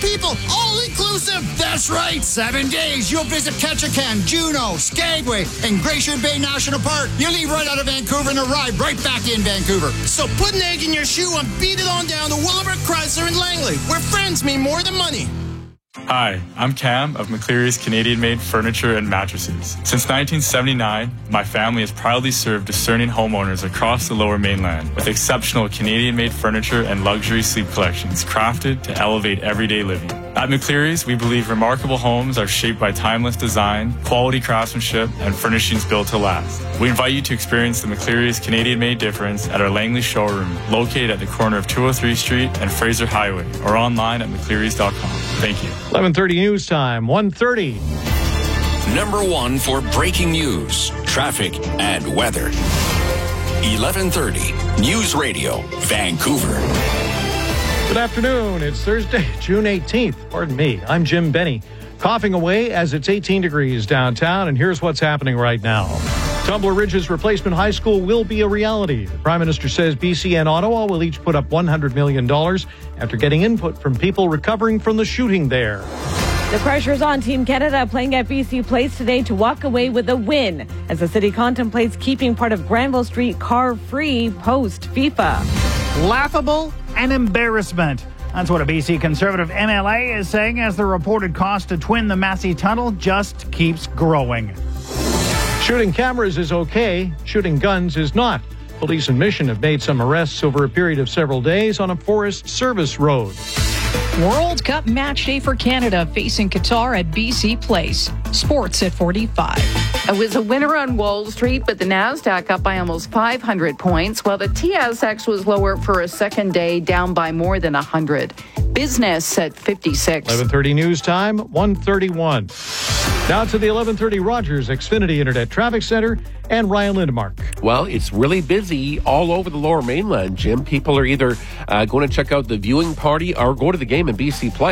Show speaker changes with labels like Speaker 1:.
Speaker 1: people, all inclusive. That's right, 7 days. You'll visit Ketchikan, Juneau, Skagway, and Glacier Bay National Park. You leave right out of Vancouver and arrive right back in Vancouver. So put an egg in your shoe and beat it on down to Willowbrook Chrysler in Langley, where friends mean more than money.
Speaker 2: Hi, I'm Cam of McCleary's Canadian-made furniture and mattresses. Since 1979, my family has proudly served discerning homeowners across the Lower Mainland with exceptional Canadian-made furniture and luxury sleep collections crafted to elevate everyday living. At McCleary's, we believe remarkable homes are shaped by timeless design, quality craftsmanship, and furnishings built to last. We invite you to experience the McCleary's Canadian-made difference at our Langley showroom, located at the corner of 203 Street and Fraser Highway, or online at mcclearys.com. Thank you.
Speaker 3: 11:30 news time, 1:30.
Speaker 4: Number one for breaking news, traffic, and weather. 11:30 News Radio, Vancouver.
Speaker 3: Good afternoon. It's Thursday, June 18th. Pardon me. I'm Jim Benny. Coughing away as it's 18 degrees downtown, and here's what's happening right now. Tumbler Ridge's replacement high school will be a reality. The Prime Minister says BC and Ottawa will each put up $100 million after getting input from people recovering from the shooting there.
Speaker 5: The pressure's on Team Canada playing at BC Place today to walk away with a win as the city contemplates keeping part of Granville Street car-free post-FIFA.
Speaker 6: Laughable and embarrassment. That's what a BC Conservative MLA is saying as the reported cost to twin the Massey Tunnel just keeps growing.
Speaker 3: Shooting cameras is okay. Shooting guns is not. Police in Mission have made some arrests over a period of several days on a Forest Service road.
Speaker 7: World Cup match day for Canada facing Qatar at BC Place. Sports at 45.
Speaker 8: It was a winner on Wall Street, but the Nasdaq up by almost 500 points, while the TSX was lower for a second day, down by more than 100. Business at 56.
Speaker 3: 11:30 news time, 1:31. Now to the 11:30 Rogers Xfinity Internet Traffic Center and Ryan Lindemark.
Speaker 9: Well, it's really busy all over the Lower Mainland, Jim. People are either going to check out the viewing party or go to the game in BC Place.